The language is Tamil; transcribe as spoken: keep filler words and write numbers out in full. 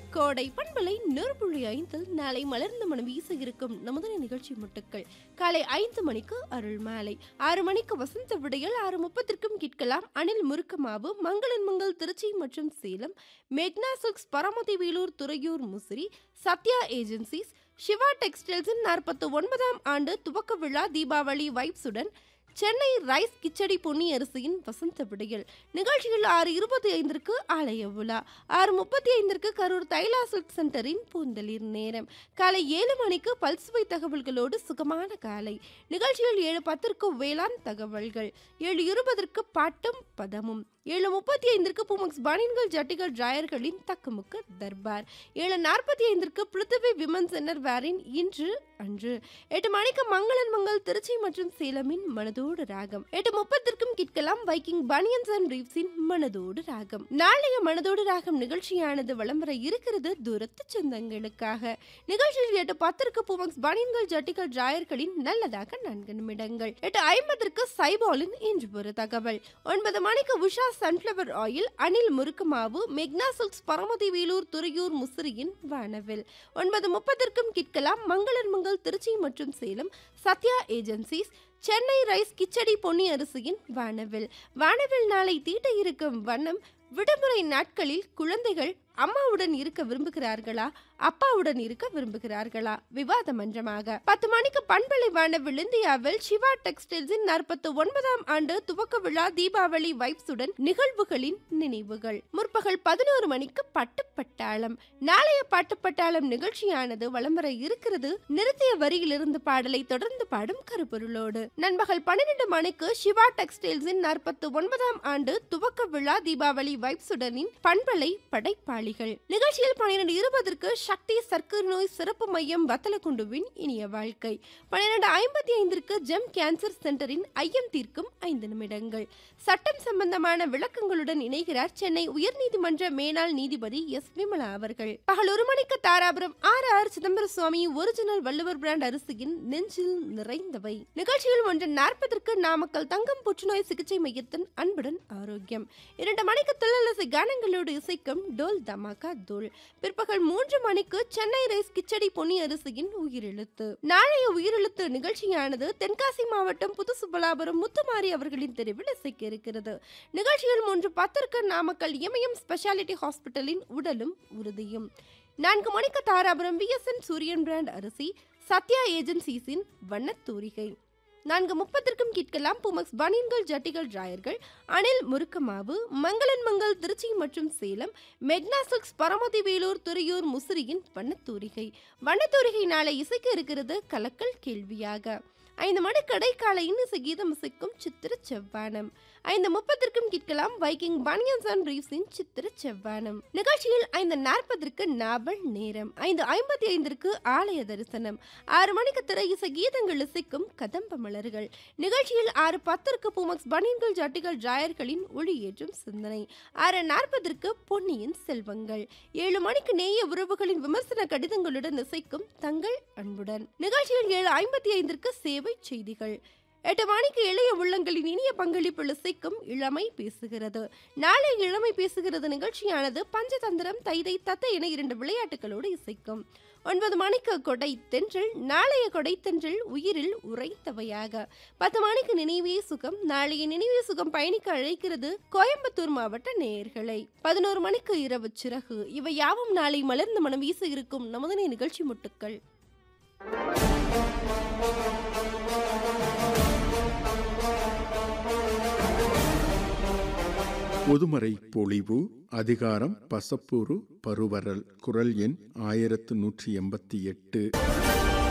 கோடை பண்பலை நூறு ஐந்தில் நாளை மலர்ந்த மனம் வீச இருக்கும் நமது நிகழ்ச்சி முட்டுக்கள். காலை ஐந்து மணிக்கு அருள் மாலை, ஆறு மணிக்கு வசந்த விடையல், ஆறு முப்பத்திற்கும் கேட்கலாம் அணில் முருக்கமாவு, மங்களன் மங்கள் திருச்சி மற்றும் சேலம், மெக்னா சில்க்ஸ் பரமதி வேலூர் துறையூர் முசிறி, சத்யா ஏஜென்சிஸ், சிவா டெக்ஸ்டைல்ஸின் நாற்பத்தி ஒன்பதாம் ஆண்டு துவக்க விழா தீபாவளி வைப்ஸுடன் சென்னை ரைஸ் கிச்சடி பொன்னி அரிசியின் வசந்த விடையல் நிகழ்ச்சியில் ஆறு இருபத்தி ஐந்திற்கு ஆலய விழா, ஆறு முப்பத்தி ஐந்திற்கு கரூர் தைலா சில்க் சென்டரின் பூந்தளிர் நேரம், காலை ஏழு மணிக்கு பல்சுவை தகவல்களோடு சுகமான காலை நிகழ்ச்சியில் ஏழு பத்திற்கு வேளாண் தகவல்கள், ஏழு இருபதற்கு பாட்டும் பதமும், ஏழு முப்பத்தி ஐந்திற்கு பூமக்ஸ் பனியன்கள் ஜட்டிகள் டிராயர்களின் தக்குமுக்கு தர்பார், ஏழு நாற்பத்தி ஐந்திற்கு பிருத்திவி விமன் சென்னர் வேரின் இன்று அன்று, எட்டு மணிக்கு மங்களன் மங்கள் திருச்சி மற்றும் சேலமின் மனதோடு ராகம், எட்டு முப்பத்திற்கும் கேட்கலாம் வைக்கிங் பனியன்ஸ் அண்ட் ரீவ்ஸின் மனதோடு ராகம். நாளைய மனதோடு ராகம் நிகழ்ச்சியானது வலம் வர இருக்கிறது தூரத்து சொந்தங்களுக்காக. நிகழ்ச்சியில் எட்டு பத்திற்கு பூமக்ஸ் பனியன்கள் ஜட்டிகள் டிராயர்களின் நல்லதாக நான்கு நிமிடங்கள், எட்டு ஐம்பதற்கு சைபாலின் இன்று ஒரு தகவல், ஒன்பது மணிக்கு உஷா சன்ஃப்ளவர் ஆயில், அணில் முருக்கமாவு, மெக்னா சில்க்ஸ் பரமதி வேலூர் துறையூர் முசிறியின் வானவில், ஒன்பது முப்பதற்கும் கேட்கலாம் மங்களன் மங்கள் திருச்சி மற்றும் சேலம், சத்யா ஏஜென்சிஸ், சென்னை ரைஸ் கிச்சடி பொன்னி அரிசியின் வானவில். வானவில் நாளை தீட்ட இருக்கும் வண்ணம், விடுமுறை நாட்களில் குழந்தைகள் அம்மாவுடன் இருக்க விரும்புகிறார்களா, அப்பாவுடன் இருக்க விரும்புகிறார்களா, விவாத மன்றமாக. பத்து மணிக்கு பண்பலை வானவில் இந்தியாவில் சிவா டெக்ஸ்டைல்ஸின் நாற்பத்தி ஒன்பதாம் ஆண்டு துவக்க விழா தீபாவளி வைப்ஸுடன் நிகழ்வுகளின் நினைவுகள். முற்பகல் பதினோரு மணிக்கு பட்டு பட்டாளம். நாளைய பாட்டு பட்டாளம் நிகழ்ச்சியானது வலம் வர இருக்கிறது நிறுத்திய வரியிலிருந்து பாடலை தொடர்ந்து பாடும் கருப்பொருளோடு. நண்பகல் பன்னிரண்டு மணிக்கு சிவா டெக்ஸ்டைல்ஸின் நாற்பத்தி ஒன்பதாம் ஆண்டு துவக்க விழா தீபாவளி வைப்ஸுடனின் பண்பலை படைப்பாளி நிகழ்ச்சியில் பன்னிரண்டு இருபதற்கு சக்தி சர்க்கரை நோய் சிறப்பு மையம் வத்தலக்குண்டுவின் இனிய வாழ்க்கை, பன்னிரண்டு ஐம்பத்தி ஐந்திற்கு ஜெம் கேன்சர் சென்டரின் ஐயம் தீர்க்கும் ஐந்து நிமிடங்கள், சட்டம் சம்பந்தமான விளக்கங்களுடன் இணைகிறார் சென்னை உயர்நீதிமன்ற மேலாள் நீதிபதி எஸ் விமலா அவர்கள். பகல் ஒரு மணிக்கு தாராபுரம் ஆர் ஆர் சிதம்பர சுவாமி ஒரிஜினல் வள்ளுவர் பிராண்ட் அரிசியின் நெஞ்சில் நிறைந்தவை நிகழ்ச்சியில் ஒன்று நாற்பதற்கு நாமக்கல் தங்கம் புற்றுநோய் சிகிச்சை மையத்தின் அன்புடன் ஆரோக்கியம், இரண்டு மணிக்கு தில்லலசை கானங்களோடு இசைக்கும் டோல் தமாகா தோல், பிற்பகல் மூன்று மணிக்கு சென்னை ரைஸ் கிச்சடி பொன்னி அரிசியின் உயிரெழுத்து. நாளைய உயிரெழுத்து நிகழ்ச்சியானது தென்காசி மாவட்டம் புதுசுப்பலாபுரம் முத்துமாரி அவர்களின் தெருவில் இசைக்க இருக்கிறது. நிகழ்ச்சியில் மூன்று பத்திற்கு நாமக்கல் இமயம் ஸ்பெஷாலிட்டி ஹாஸ்பிட்டலின் உடலும் உறுதியும். நான்கு மணிக்கு தாராபுரம் வி எஸ் என் சூரியன் பிராண்ட் அரிசி, சத்யா ஏஜென்சிஸின் வண்ணத்தூரிகை. நான்கு முப்பதற்கும் கேட்கலாம் பூமக்ஸ் பனியன்கள் ஜட்டிகள் டிராயர்கள், அணில் முருக்கமாவு, மங்களன் மங்கள் திருச்சி மற்றும் சேலம், மெக்னா சில்க்ஸ் பரமதி வேலூர் துறையூர் முசிறியின் வண்ணத்தூரிகை. வண்ணத்தூரிகை நாளை இசைக்க இருக்கிறது கலக்கல் கேள்வியாக. ஐந்து மணி கடைக்காலையின் இசை கீதம் இசைக்கும் சித்திர செவ்வானம். ஐந்து முப்பதற்கும் கேட்கலாம் வைக்கிங் பனியன்ஸ் அண்ட் ரீவ்ஸின் சித்திர செவ்வானம். நிகழ்ச்சியில் ஐந்து நாற்பதற்கு நாவல் நேரம், ஐந்து ஐம்பத்தி ஐந்திற்கு ஆலய தரிசனம், ஆறு மணிக்கு திரை இசை கீதங்கள் இசைக்கும் கதம்ப மலர்கள். நிகழ்ச்சியில் ஆறு பத்திற்கு பூமக்ஸ் பனியன்கள் ஜட்டிகள் டிராயர்களின் ஒளியேற்றும் சிந்தனை, ஆறு நாற்பதற்கு பொன்னியின் செல்வங்கள், ஏழு மணிக்கு நேய உறவுகளின் விமர்சன கடிதங்களுடன் இசைக்கும் தங்கள் அன்புடன். நிகழ்ச்சியில் ஏழு ஐம்பத்தி ஐந்திற்கு சேவை செய்திகள், எட்டு மணிக்கு இளைய உள்ளங்களின் இனிய பங்களிப்பு இசைக்கும் இளமை பேசுகிறது. நாளை இளமை பேசுகிறது நிகழ்ச்சியானது பஞ்சதந்திரம் தைதை தத்தை என இரண்டு விளையாட்டுகளோடு இசைக்கும். ஒன்பது மணிக்கு கொடை தென்றல், நாளைய கொடை தென்றல் உயிரில் உரைத்தவையாக. பத்து மணிக்கு நினைவே சுகம், நாளைய நினைவே சுகம் பயணிக்க அழைக்கிறது கோயம்புத்தூர் மாவட்ட நேயர்களை. பதினோரு மணிக்கு இரவு சிறகு. இவை யாவும் நாளை மலர்ந்த மனம் வீச இருக்கும் நமது நிகழ்ச்சி முட்டுக்கள். பொதுமறை பொழிவு அதிகாரம் பசப்புரு பருவரல். குரல் எண் ஆயிரத்து நூற்றி எண்பத்தி எட்டு.